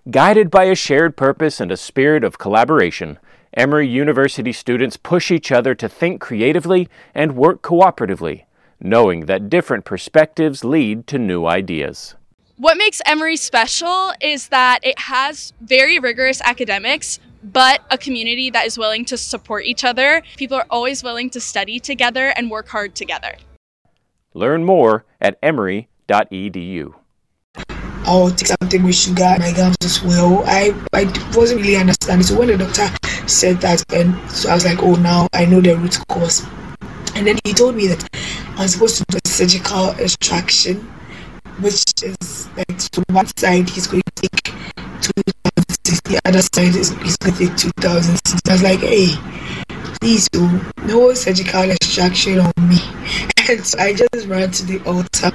Guided by a shared purpose and a spirit of collaboration, Emory University students push each other to think creatively and work cooperatively, knowing that different perspectives lead to new ideas. What makes Emory special is that it has very rigorous academics, but a community that is willing to support each other. People are always willing to study together and work hard together. Learn more at emory.edu. I'll take something with sugar in my gums as well. I wasn't really understanding. So when the doctor said that, and so I was like, oh, now I know the root cause. And then he told me that I'm supposed to do a surgical extraction, which is like, so one side he's going to take 2006, the other side he's going to take 2006. I was like, hey, please do no surgical extraction on me. And so I just ran to the altar.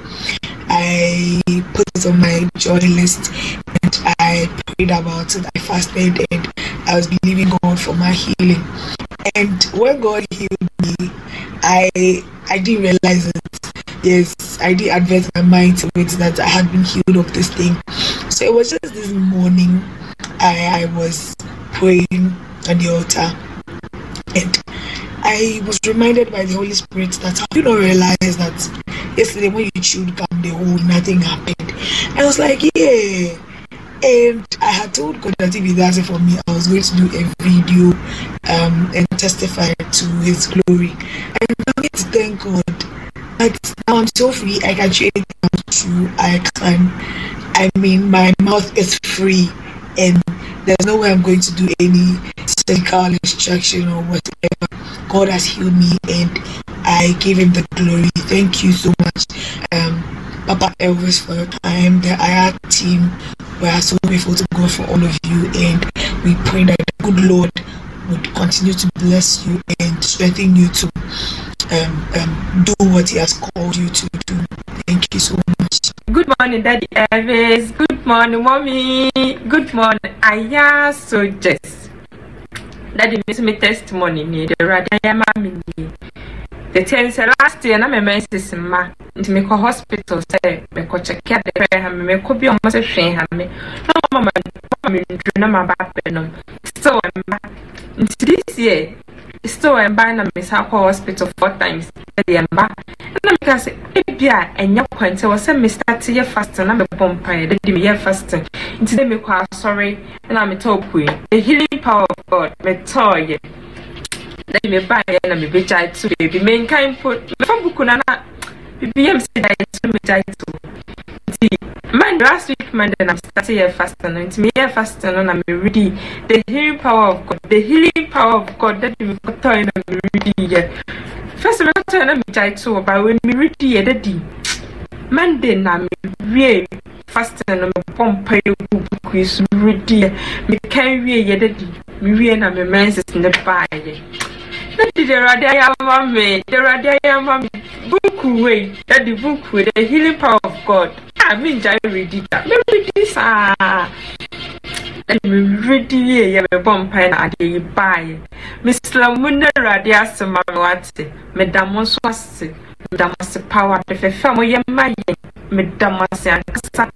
I put it on my joy list and I prayed about it. I fasted and I was believing God for my healing. And when God healed me, I didn't realize it. Yes, I did advert my mind to it that I had been healed of this thing. So it was just this morning I was praying on the altar and I was reminded by the Holy Spirit that I did not realize that yesterday when you chewed gum the whole nothing happened. I was like, yeah. And I had told God that if He does it for me, I was going to do a video and testify to His glory. And I'm going to thank God that now I'm so free. I can chew anything I want to. I mean, my mouth is free and there's no way I'm going to do any surgical extraction or whatever. God has healed me and I give Him the glory. Thank you so much, Papa Elvis, for your time. The IR team, we are so grateful to God for all of you, and we pray that the good Lord would continue to bless you and strengthen you to do what He has called you to do. Thank you so much. Good morning, Daddy Elvis. Good morning, Mommy. Good morning, Aya Soldiers. Daddy, miss me testimony ni the Radaya Mami. The 10th last year, na me menses ma. Into me hospital say me ko check the prayer me ko bi almost a train me. No mama me na ma ba no. So into this year, still I'm buying me sa hospital 4 times. The emba. Na me ka say bia enya kwante wo say me start ye fasting na me pompa the me ye fasting. Into the me kwa sorry na me talk the healing power of God me toy. Let me buy and me be child to baby main kind put me from bukuna na BBM say to me child to man last week man then I'm starting here fasting and me here fasting and I'm ready the healing power of God, the healing power of God that me got to and I'm ready. First me got to and me child to but when me ready daddy man then I'm ready fasting and me pump you book is ready me carry ye daddy me we na me menses in the buy. The Radaya Mami book way that the book with the healing power of God. I mean, I read it. Maybe this and we ready a bomb pen at the buy. Miss Lamunda Radia Samawati, Madame Swassi, Madame Power, the family, Madame Sansa.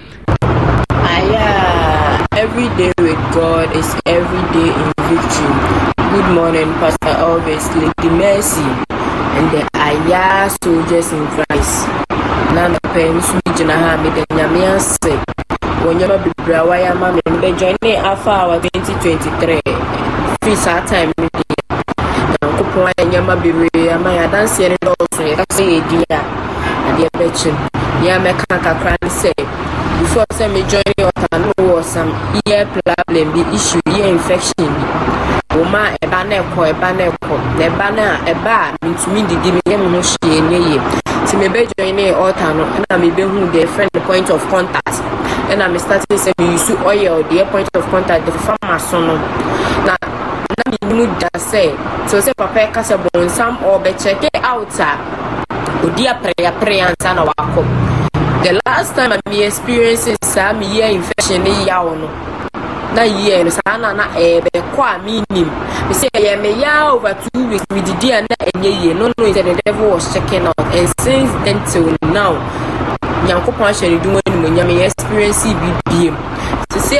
Every day with God is every day in victory. Good morning, Pastor Elvis, Lady Mercy, and the Aya soldiers in Christ. None of parents who have made the Yamian say, when you be Brawaya Mammy, they join me after our 2023. Free our time, Kupua and Yama Bibi, Amaya dancing also, I say, dear, and dear Betchin, Yamakaka Cran say. Before send me join you or some ear problem, the issue, ear infection. Oma a banner, the banner, a bar, means me the giving no she and so maybe join a autumn, and I may be who their friend the point of contact. And I'm starting saying you use oil, the point of contact, the farmer son. Now, you just say, so say Papa Casabon, some or be check it out, oh dear prayer, and son of our. The last time I experienced some year infection in Yawno. Na year, Sana ebe kwa minim. We say, I am a over 2 weeks with the dear and ye, no, the devil was checking out. And since then till now, Yanko Passion doing when you experience BBM. To say,